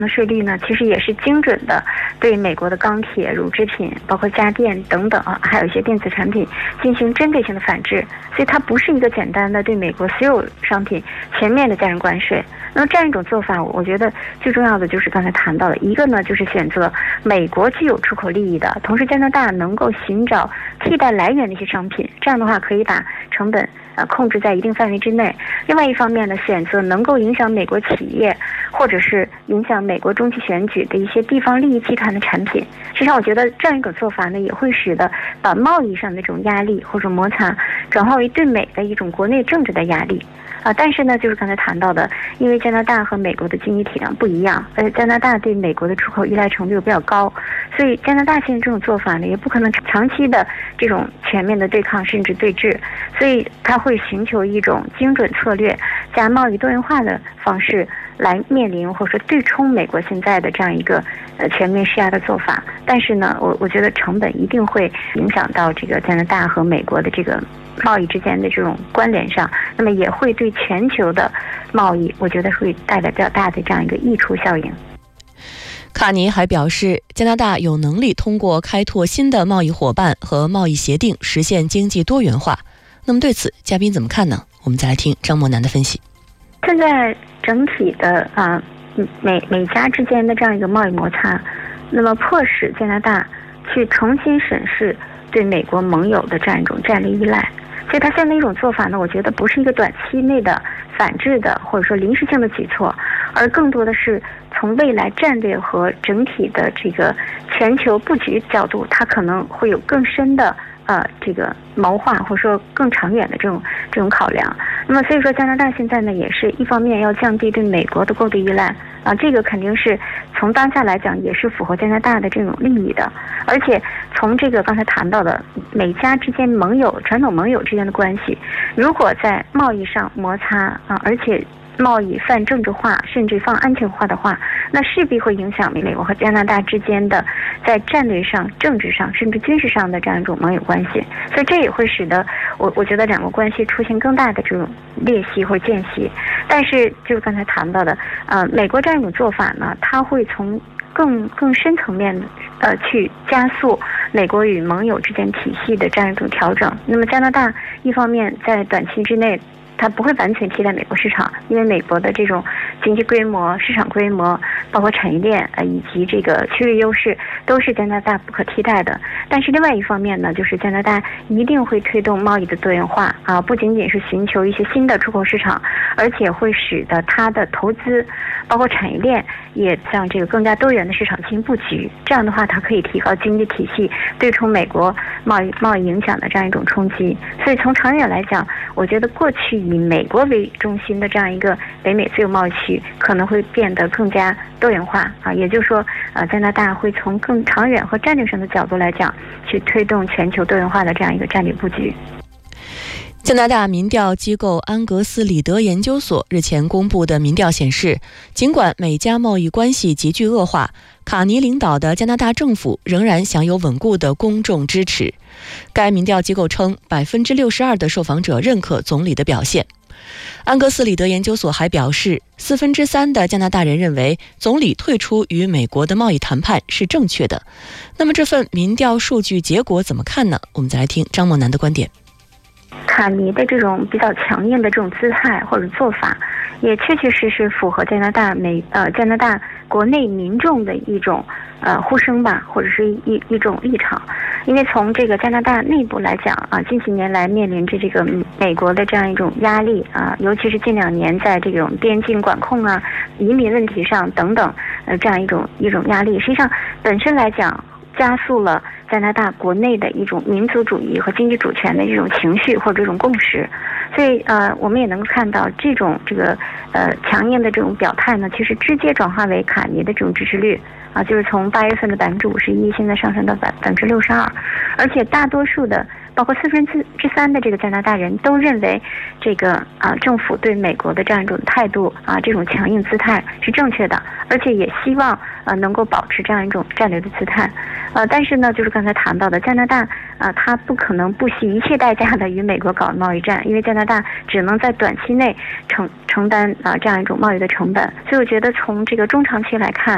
税率呢，其实也是精准的对美国的钢铁、乳制品，包括家电等等还有一些电子产品进行针对性的反制，所以它不是一个简单的对美国所有商品全面的加征关税。那么这样一种做法，我觉得最重要的就是刚才谈到的一个呢，就是选择美国具有出口利益的，同时加拿大能够寻找替代来源的一些商品，这样的话可以把成本控制在一定范围之内。另外一方面呢，选择能够影响美国企业或者是影响美国中期选举的一些地方利益集团的产品。实际上我觉得这样一种做法呢，也会使得把贸易上的这种压力或者摩擦转化为对美的一种国内政治的压力。但是呢，就是刚才谈到的，因为加拿大和美国的经济体量不一样，加拿大对美国的出口依赖程度又比较高，所以加拿大现在这种做法呢，也不可能长期的这种全面的对抗甚至对峙，所以他会寻求一种精准策略加贸易多元化的方式来面临或者说对冲美国现在的这样一个全面施压的做法。但是呢，我觉得成本一定会影响到这个加拿大和美国的这个贸易之间的这种关联上，那么也会对全球的贸易，我觉得会带来比较大的这样一个溢出效应。 卡尼还表示，加拿大有能力通过开拓新的贸易伙伴和贸易协定实现经济多元化。那么对此，嘉宾怎么看呢？我们再来听张默南的分析。 现在整体的美加之间的这样一个贸易摩擦，那么迫使加拿大去重新审视对美国盟友的这样一种战略依赖。所以它现在一种做法呢，我觉得不是一个短期内的反制的或者说临时性的举措，而更多的是从未来战略和整体的这个全球布局角度，它可能会有更深的这个谋划或者说更长远的这种考量。那么所以说加拿大现在呢，也是一方面要降低对美国的过度依赖这个肯定是从当下来讲也是符合加拿大的这种利益的。而且从这个刚才谈到的美加之间盟友传统盟友之间的关系，如果在贸易上摩擦而且贸易泛政治化甚至泛安全化的话，那势必会影响美国和加拿大之间的在战略上、政治上甚至军事上的这样一种盟友关系。所以这也会使得我觉得两国关系出现更大的这种裂隙或间隙。但是就是刚才谈到的美国这样一种做法呢，它会从更深层面的去加速美国与盟友之间体系的这样一种调整。那么加拿大一方面在短期之内它不会完全替代美国市场，因为美国的这种经济规模、市场规模，包括产业链以及这个区域优势，都是加拿大不可替代的。但是另外一方面呢，就是加拿大一定会推动贸易的多元化不仅仅是寻求一些新的出口市场，而且会使得它的投资，包括产业链，也向这个更加多元的市场进行布局。这样的话，它可以提高经济体系对冲美国贸易影响的这样一种冲击。所以从长远来讲，我觉得过去以美国为中心的这样一个北美自由贸易区可能会变得更加多元化也就是说加拿大会从更长远和战略上的角度来讲，去推动全球多元化的这样一个战略布局。 加拿大民调机构安格斯里德研究所日前公布的民调显示，尽管美加贸易关系急剧恶化，卡尼领导的加拿大政府仍然享有稳固的公众支持。该民调机构称，62%的受访者认可总理的表现。安格斯里德研究所还表示，3/4的加拿大人认为总理退出与美国的贸易谈判是正确的。那么这份民调数据结果怎么看呢？我们再来听张默南的观点。 卡尼的这种比较强硬的这种姿态或者做法，也确确实实符合加拿大国内民众的一种呼声吧，或者是一种立场。因为从这个加拿大内部来讲近几年来面临着这个美国的这样一种压力尤其是近2年在这种边境管控移民问题上等等这样一种压力，实际上本身来讲加速了加拿大国内的一种民族主义和经济主权的这种情绪或者这种共识。所以我们也能够看到这个强硬的这种表态呢，其实直接转化为卡尼的这种支持率就是从8月份的51%现在上升到62%，而且大多数的包括3/4的这个加拿大人都认为这个政府对美国的这样一种态度这种强硬姿态是正确的，而且也希望能够保持这样一种战略的姿态。但是呢，就是刚才谈到的加拿大它不可能不惜一切代价的与美国搞贸易战，因为加拿大只能在短期内承担这样一种贸易的成本。所以我觉得从这个中长期来看，